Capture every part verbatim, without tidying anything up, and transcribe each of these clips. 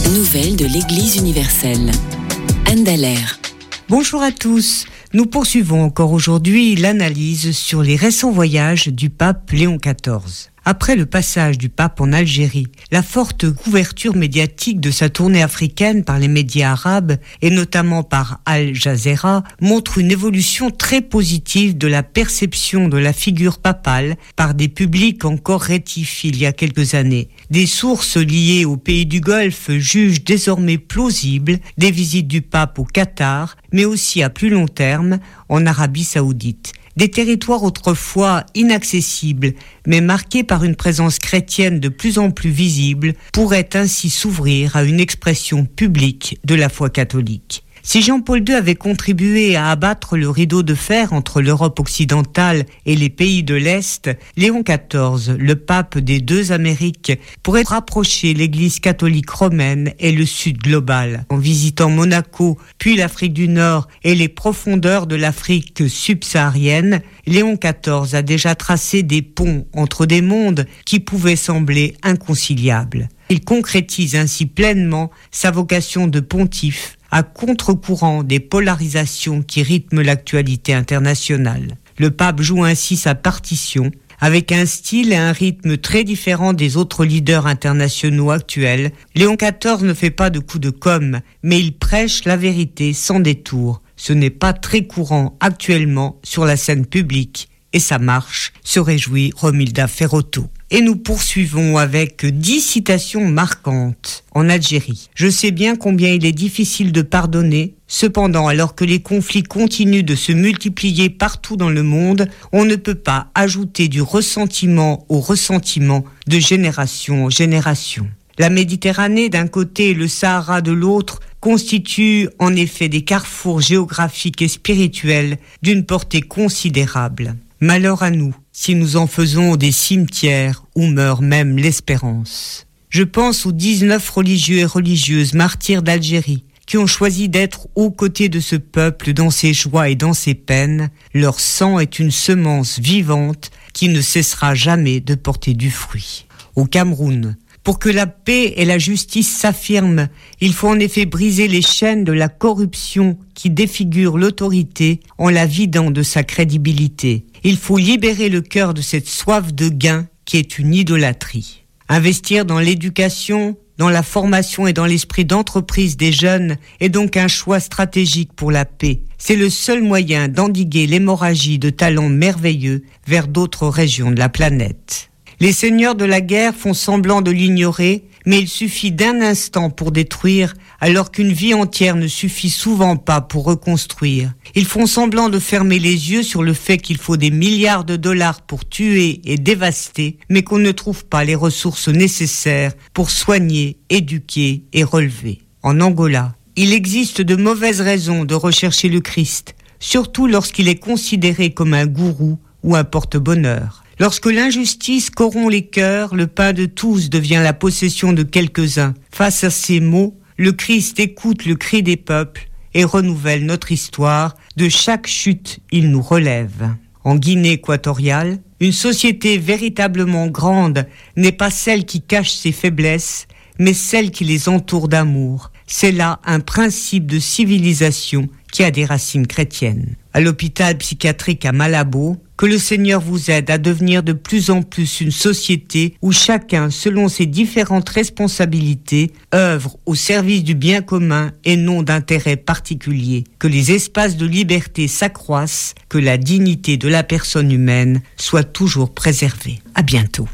Nouvelles de l'Église universelle. Anne Dallaire. Bonjour à tous. Nous poursuivons encore aujourd'hui l'analyse sur les récents voyages du pape Léon quatorze. Après le passage du pape en Algérie, la forte couverture médiatique de sa tournée africaine par les médias arabes, et notamment par Al Jazeera, montre une évolution très positive de la perception de la figure papale par des publics encore rétifs il y a quelques années. Des sources liées aux pays du Golfe jugent désormais plausible des visites du pape au Qatar, mais aussi à plus long terme en Arabie Saoudite. Des territoires autrefois inaccessibles, mais marqués par une présence chrétienne de plus en plus visible, pourraient ainsi s'ouvrir à une expression publique de la foi catholique. Si Jean-Paul deux avait contribué à abattre le rideau de fer entre l'Europe occidentale et les pays de l'Est, Léon quatorze, le pape des deux Amériques, pourrait rapprocher l'Église catholique romaine et le Sud global. En visitant Monaco, puis l'Afrique du Nord et les profondeurs de l'Afrique subsaharienne, Léon quatorze a déjà tracé des ponts entre des mondes qui pouvaient sembler inconciliables. Il concrétise ainsi pleinement sa vocation de pontife, à contre-courant des polarisations qui rythment l'actualité internationale. Le pape joue ainsi sa partition, avec un style et un rythme très différents des autres leaders internationaux actuels. Léon quatorze ne fait pas de coups de com', mais il prêche la vérité sans détour. Ce n'est pas très courant actuellement sur la scène publique, et ça marche, se réjouit Romilda Ferrotto. Et nous poursuivons avec dix citations marquantes en Algérie. Je sais bien combien il est difficile de pardonner. Cependant, alors que les conflits continuent de se multiplier partout dans le monde, on ne peut pas ajouter du ressentiment au ressentiment de génération en génération. La Méditerranée d'un côté et le Sahara de l'autre constituent en effet des carrefours géographiques et spirituels d'une portée considérable. Malheur à nous, si nous en faisons des cimetières où meurt même l'espérance. Je pense aux dix-neuf religieux et religieuses martyrs d'Algérie qui ont choisi d'être aux côtés de ce peuple dans ses joies et dans ses peines. Leur sang est une semence vivante qui ne cessera jamais de porter du fruit. Au Cameroun, pour que la paix et la justice s'affirment, il faut en effet briser les chaînes de la corruption qui défigure l'autorité en la vidant de sa crédibilité. Il faut libérer le cœur de cette soif de gain qui est une idolâtrie. Investir dans l'éducation, dans la formation et dans l'esprit d'entreprise des jeunes est donc un choix stratégique pour la paix. C'est le seul moyen d'endiguer l'hémorragie de talents merveilleux vers d'autres régions de la planète. Les seigneurs de la guerre font semblant de l'ignorer, mais il suffit d'un instant pour détruire, alors qu'une vie entière ne suffit souvent pas pour reconstruire. Ils font semblant de fermer les yeux sur le fait qu'il faut des milliards de dollars pour tuer et dévaster, mais qu'on ne trouve pas les ressources nécessaires pour soigner, éduquer et relever. En Angola, il existe de mauvaises raisons de rechercher le Christ, surtout lorsqu'il est considéré comme un gourou ou un porte-bonheur. Lorsque l'injustice corrompt les cœurs, le pain de tous devient la possession de quelques-uns. Face à ces mots, le Christ écoute le cri des peuples et renouvelle notre histoire. De chaque chute, il nous relève. En Guinée équatoriale, une société véritablement grande n'est pas celle qui cache ses faiblesses, mais celle qui les entoure d'amour. C'est là un principe de civilisation qui a des racines chrétiennes. À l'hôpital psychiatrique à Malabo, que le Seigneur vous aide à devenir de plus en plus une société où chacun, selon ses différentes responsabilités, œuvre au service du bien commun et non d'intérêts particuliers. Que les espaces de liberté s'accroissent, que la dignité de la personne humaine soit toujours préservée. À bientôt.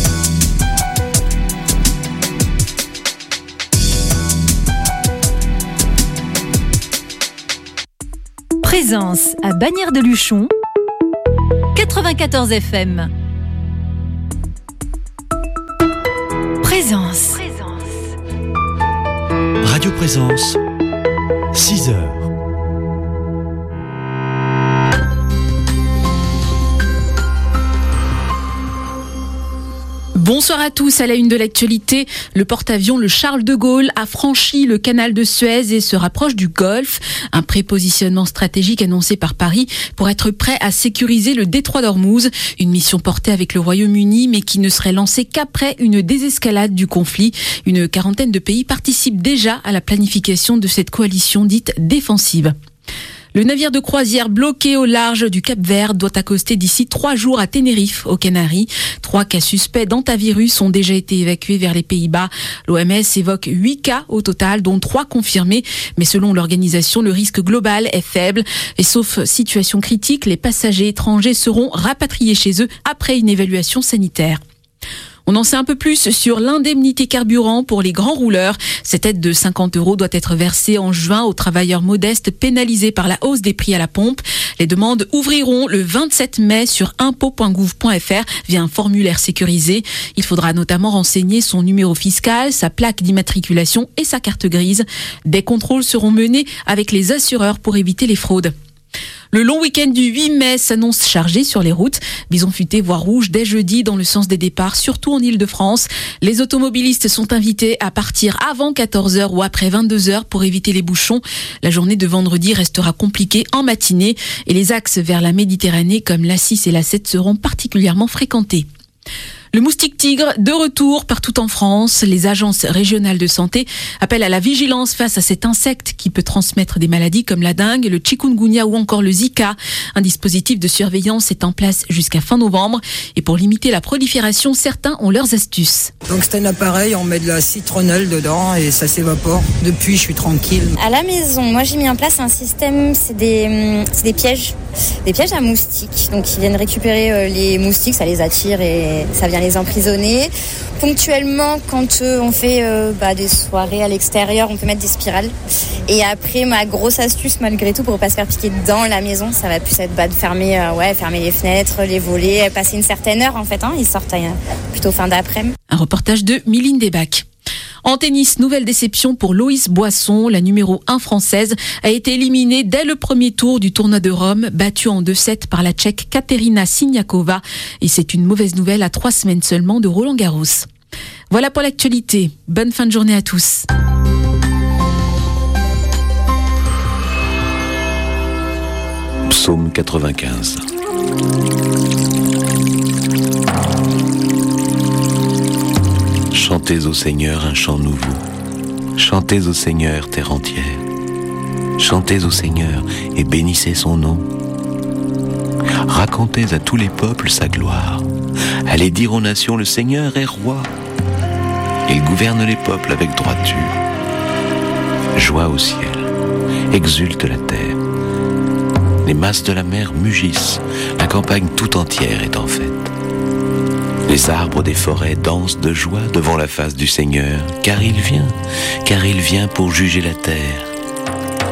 Présence à Bagnères-de-Luchon, quatre-vingt-quatorze F M. Présence. Radio Présence, six heures. Bonsoir à tous. À la une de l'actualité, le porte-avions le Charles de Gaulle a franchi le canal de Suez et se rapproche du Golfe. Un prépositionnement stratégique annoncé par Paris pour être prêt à sécuriser le détroit d'Ormuz. Une mission portée avec le Royaume-Uni mais qui ne serait lancée qu'après une désescalade du conflit. Une quarantaine de pays participent déjà à la planification de cette coalition dite défensive. Le navire de croisière bloqué au large du Cap-Vert doit accoster d'ici trois jours à Tenerife, aux Canaries. Trois cas suspects d'hantavirus ont déjà été évacués vers les Pays-Bas. L'O M S évoque huit cas au total, dont trois confirmés. Mais selon l'organisation, le risque global est faible. Et sauf situation critique, les passagers étrangers seront rapatriés chez eux après une évaluation sanitaire. On en sait un peu plus sur l'indemnité carburant pour les grands rouleurs. Cette aide de cinquante euros doit être versée en juin aux travailleurs modestes pénalisés par la hausse des prix à la pompe. Les demandes ouvriront le vingt-sept mai sur impôts point gouv point f r via un formulaire sécurisé. Il faudra notamment renseigner son numéro fiscal, sa plaque d'immatriculation et sa carte grise. Des contrôles seront menés avec les assureurs pour éviter les fraudes. Le long week-end du huit mai s'annonce chargé sur les routes. Bison futé voie rouge dès jeudi dans le sens des départs, surtout en Île-de-France. Les automobilistes sont invités à partir avant quatorze heures ou après vingt-deux heures pour éviter les bouchons. La journée de vendredi restera compliquée en matinée et les axes vers la Méditerranée comme l'A six et l'A sept seront particulièrement fréquentés. Le moustique tigre de retour partout en France. Les agences régionales de santé appellent à la vigilance face à cet insecte qui peut transmettre des maladies comme la dengue, le chikungunya ou encore le Zika. Un dispositif de surveillance est en place jusqu'à fin novembre. Et pour limiter la prolifération, certains ont leurs astuces. Donc c'est un appareil, on met de la citronnelle dedans et ça s'évapore. Depuis, je suis tranquille. À la maison, moi j'ai mis en place un système, c'est des, c'est des pièges. Des pièges à moustiques. Donc ils viennent récupérer les moustiques, ça les attire et ça vient les emprisonner. Ponctuellement, quand euh, on fait euh, bah, des soirées à l'extérieur, on peut mettre des spirales. Et après, ma grosse astuce, malgré tout, pour ne pas se faire piquer dans la maison, ça va plus être bah, de fermer, euh, ouais, fermer les fenêtres, les volets, passer une certaine heure en fait. Hein, ils sortent euh, plutôt fin d'après-midi. Un reportage de Miline Desbacs. En tennis, nouvelle déception pour Loïs Boisson. La numéro un française a été éliminée dès le premier tour du tournoi de Rome, battue en deux sept par la Tchèque Kateřina Siniaková. Et c'est une mauvaise nouvelle à trois semaines seulement de Roland Garros. Voilà pour l'actualité. Bonne fin de journée à tous. Psaume quatre-vingt-quinze. Chantez au Seigneur un chant nouveau. Chantez au Seigneur, terre entière. Chantez au Seigneur et bénissez son nom. Racontez à tous les peuples sa gloire. Allez dire aux nations, le Seigneur est roi. Il gouverne les peuples avec droiture. Joie au ciel, exulte la terre. Les masses de la mer mugissent, la campagne tout entière est en fête. Les arbres des forêts dansent de joie devant la face du Seigneur, car il vient, car il vient pour juger la terre.